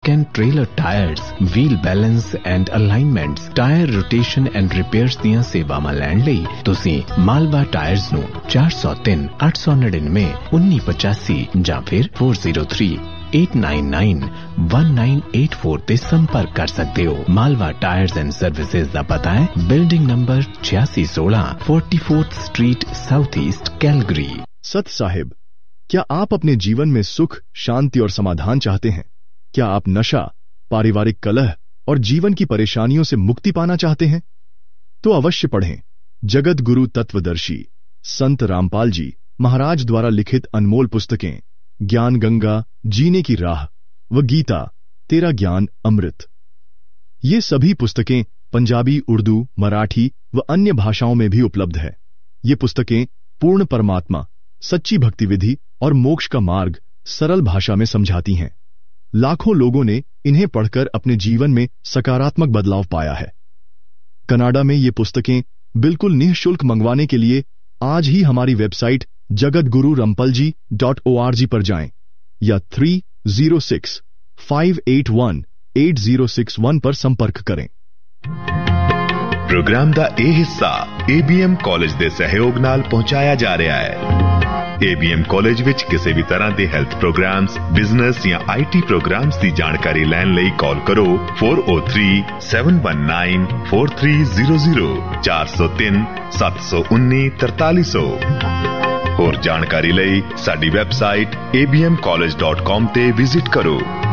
And trailer tyres, wheel balance and ਅਲਾਈਨਮੈਂਟਸ, tyre rotation and repairs ਦੀਆਂ ਸੇਵਾਵਾਂ ਲੈਣ ਲਈ ਤੁਸੀਂ ਮਾਲਵਾ ਟਾਇਰਸ ਨੂੰ 403 899 1985 ਜਾਂ ਫਿਰ 403-899-1984 ਤੇ ਸੰਪਰਕ ਕਰ ਸਕਦੇ ਹੋ। ਮਾਲਵਾ टायर्स एंड सर्विसेज ਦਾ ਪਤਾ ਹੈ building number 8616 44th street south east Calgary. सत साहिब, क्या आप अपने जीवन में सुख, शांति और समाधान चाहते हैं? क्या आप नशा, पारिवारिक कलह और जीवन की परेशानियों से मुक्ति पाना चाहते हैं? तो अवश्य पढ़ें जगत गुरु तत्वदर्शी संत रामपाल जी महाराज द्वारा लिखित अनमोल पुस्तकें ज्ञान गंगा, जीने की राह व गीता तेरा ज्ञान अमृत। ये सभी पुस्तकें पंजाबी, उर्दू, मराठी व अन्य भाषाओं में भी उपलब्ध है। ये पुस्तकें पूर्ण परमात्मा, सच्ची भक्ति विधि और मोक्ष का मार्ग सरल भाषा में समझाती हैं। लाखों लोगों ने इन्हें पढ़कर अपने जीवन में सकारात्मक बदलाव पाया है। कनाडा में ये पुस्तकें बिल्कुल निःशुल्क मंगवाने के लिए आज ही हमारी वेबसाइट jagatgururampalji.org पर जाएं या 306-581-8061 पर संपर्क करें। प्रोग्राम दा ਇਹ ਹਿੱਸਾ ABM ਕਾਲਜ ਦੇ ਸਹਿਯੋਗ ਨਾਲ ਪਹੁੰਚਾਇਆ ਜਾ ਰਿਹਾ ਹੈ। ABM ਕਾਲਜ ਵਿੱਚ ਕਿਸੇ ਵੀ ਤਰ੍ਹਾਂ ਦੇ ਹੈਲਥ ਪ੍ਰੋਗਰਾਮਸ, ਬਿਜ਼ਨਸ ਜਾਂ IT ਪ੍ਰੋਗਰਾਮਸ ਦੀ ਜਾਣਕਾਰੀ ਲੈਣ ਲਈ ਕਾਲ ਕਰੋ 403-719-4300 403-719-4300। ਹੋਰ ਜਾਣਕਾਰੀ ਲਈ ਸਾਡੀ ਵੈਬਸਾਈਟ abmcollege.com ਤੇ ਵਿਜ਼ਿਟ ਕਰੋ।